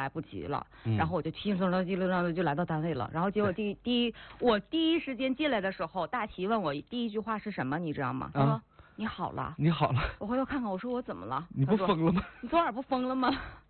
来不及了，然后我就稀里糊涂就来到单位了，然后结果我第一时间进来的时候，大齐问我第一句话是什么，你知道吗？他说你好了。 你好了。 我回头看看，我说我怎么了？ 你不疯了吗？ 你昨晚不疯了吗？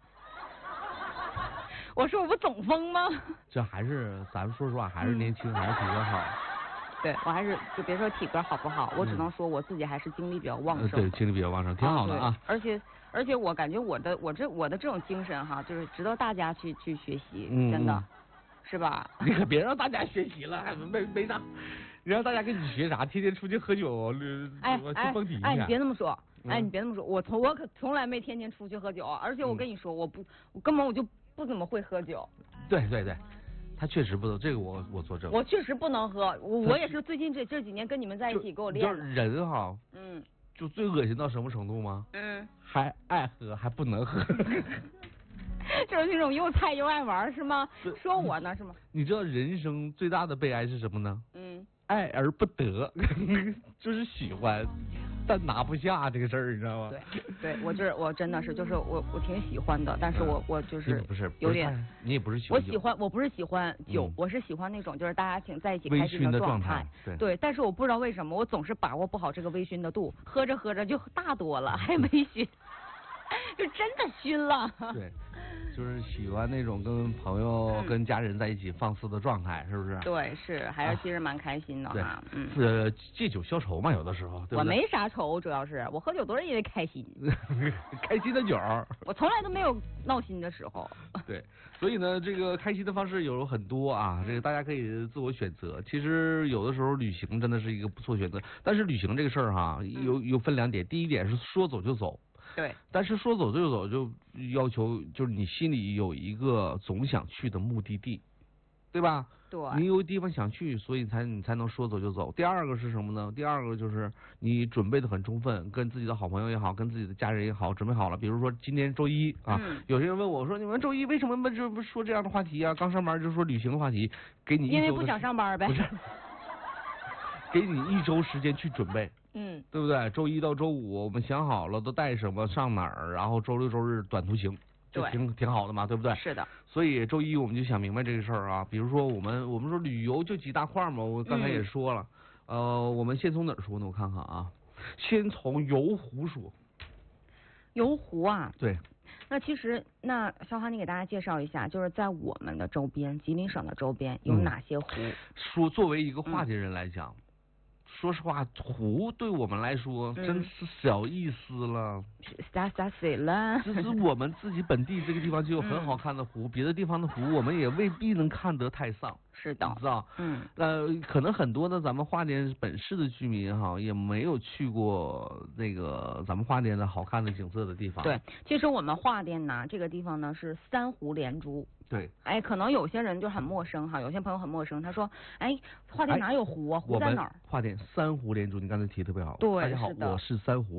我说我不总疯吗？ 这还是咱们说实话，还是年轻，还是体格好。 对，我还是就别说体格好不好，我只能说我自己还是精力比较旺盛。 对，精力比较旺盛，挺好的啊。 而且我感觉我的这种精神哈，就是值得大家去学习，真的，是吧？ 你可别让大家学习了，没啥，你让大家跟你学啥？天天出去喝酒，去蹦迪去。 你别那么说，你别那么说，我可从来没天天出去喝酒，而且我跟你说，我根本我就不怎么会喝酒。 对。他确实不能，这个我作证。 我确实不能喝，我也是最近这几年跟你们在一起给我练的。 人哈，就最恶心到什么程度吗？还爱喝还不能喝。 就是那种又菜又爱玩是吗？说我呢是吗？ 你知道人生最大的悲哀是什么呢？爱而不得，就是喜欢，但拿不下这个事儿，你知道吗？ 对，我真的是就是我挺喜欢的，但是我就是不是有点， 你也不是喜欢我不是喜欢酒，我是喜欢那种就是大家挺在一起开心的状态。 对， 但是我不知道为什么我总是把握不好这个微醺的度，喝着喝着就大多了，还没醺。就真的熏了。 对，就是喜欢那种跟朋友、跟家人在一起放肆的状态，是不是？ 对，是，还是其实蛮开心的哈。 借酒消愁嘛，有的时候。对不对？ 我没啥愁，主要是我喝酒都是因为开心。 开心的酒。 我从来都没有闹心的时候。 对，所以呢，这个开心的方式有很多啊，这个大家可以自我选择。其实有的时候旅行真的是一个不错选择，但是旅行这个事儿哈，有分两点，第一点是说走就走。 对， 但是说走就走就要求就是你心里有一个总想去的目的地，对吧？ 对， 你有地方想去，所以你才能说走就走。第二个是什么呢？第二个就是你准备的很充分，跟自己的好朋友也好，跟自己的家人也好，准备好了。比如说今天周一啊，有些人问我说：“你们周一为什么不说这样的话题啊？刚上班就说旅行的话题，给你因为不想上班呗。” 不是，给你1周时间去准备。对不对？周一到周五我们想好了都带什么上哪儿，然后周六周日短途行，就挺好的嘛，对不对？ 是的。 所以周一我们就想明白这个事儿啊，比如说我们说旅游就几大块嘛，我刚才也说了，我们先从哪儿说呢？我看看啊，先从游湖说。 游湖啊？ 对。 那其实小韩你给大家介绍一下，就是在我们的周边，吉林省的周边有哪些湖？ 说作为一个华籍人来讲。说实话，湖对我们来说真是小意思了。 洒水了。 只是我们自己本地这个地方就有很好看的湖，别的地方的湖我们也未必能看得太上。 是的， 你知道？可能很多的咱们花莲本市的居民哈，也没有去过那个咱们花莲的好看的景色的地方。 对，其实我们花莲呢这个地方呢是3湖连珠。 对， 可能有些人就很陌生哈，有些朋友很陌生，他说，花莲哪有湖啊？湖在哪儿？ 花莲3湖连珠，你刚才提特别好。 对， 大家好，我是3湖。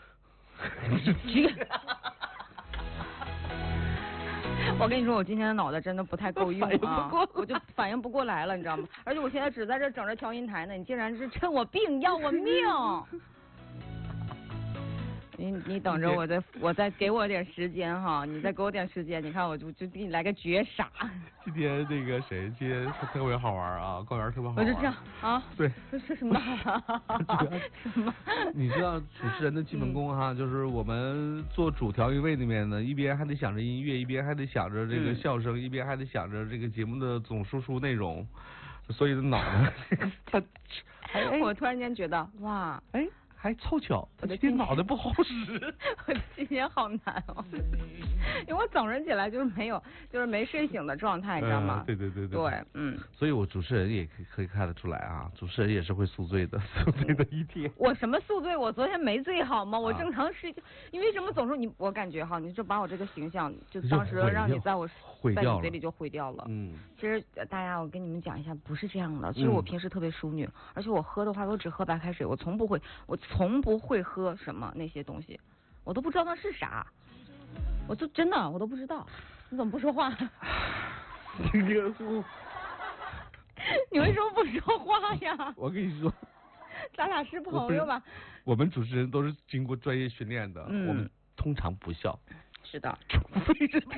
我跟你说，我今天的脑袋真的不太够用啊，我就反应不过来了，你知道吗？而且我现在只在这整着调音台呢，你竟然是趁我病要我命。你等着我再给我点时间哈，你再给我点时间，你看我就给你来个绝杀。 今天那个谁，今天特别好玩啊，公园特别好玩。 我就这样啊。 对。 这是什么？什么？ 你知道主持人的基本功哈，就是我们做主调音位里面呢，一边还得想着音乐，一边还得想着这个笑声，一边还得想着这个节目的总输出内容，所以脑呢， 我突然间觉得哇， 还凑巧，我今天脑袋不好使。 我今天好难哦，因为我早上起来就是没睡醒的状态，你知道吗？ 对。所以我主持人也可以看得出来啊，主持人也是会宿醉的，宿醉的一天。 我什么宿醉？我昨天没醉好吗？我正常睡觉。你为什么总说我感觉哈，你就把我这个形象，就当时让你在你嘴里就毁掉了。其实大家我跟你们讲一下，不是这样的。其实我平时特别淑女，而且我喝的话都只喝白开水，我从不会喝什么那些东西，我都不知道那是啥，我都不知道。你怎么不说话？你为什么不说话呀？ 我跟你说， 咱俩是朋友吧？ 我们主持人都是经过专业训练的，我们通常不笑。 是的， 除非是特